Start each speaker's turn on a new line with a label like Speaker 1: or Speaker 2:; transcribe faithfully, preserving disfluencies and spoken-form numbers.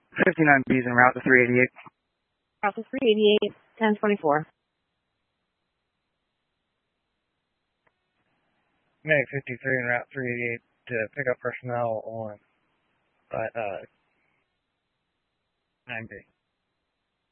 Speaker 1: fifty-nine B's en route to three eighty-eight.
Speaker 2: Route to three eighty-eight, ten twenty-four.
Speaker 3: Medic fifty-three en route three eighty-eight to pick up personnel on uh, nine B.